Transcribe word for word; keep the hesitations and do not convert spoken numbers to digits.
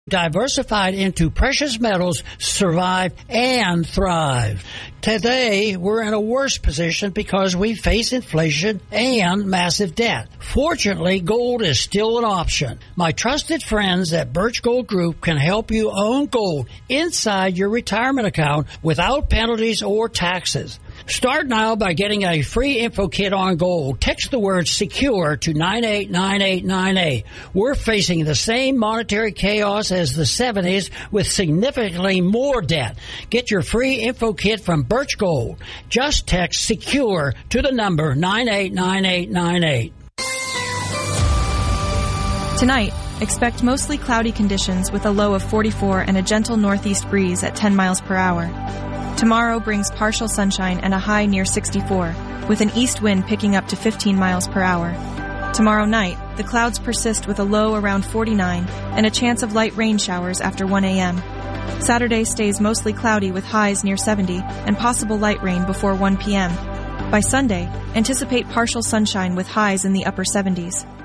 diversified into precious metals, survive and thrive. Today, we're in a worse position because we face inflation and massive debt. Fortunately, gold is still an option. My trusted friends at Birch Gold Group can help you own gold inside your retirement account without penalties or taxes. Start now by getting a free info kit on gold. Text the word SECURE to nine eight nine eight nine eight. We're facing the same monetary chaos as the seventies with significantly more debt. Get your free info kit from Birch Gold. Just text SECURE to the number nine eight nine eight nine eight. Tonight, expect mostly cloudy conditions with a low of forty-four and a gentle northeast breeze at ten miles per hour. Tomorrow brings partial sunshine and a high near sixty-four, with an east wind picking up to fifteen miles per hour. Tomorrow night, the clouds persist with a low around forty-nine and a chance of light rain showers after one a.m. Saturday stays mostly cloudy with highs near seventy and possible light rain before one p.m. By Sunday, anticipate partial sunshine with highs in the upper seventies.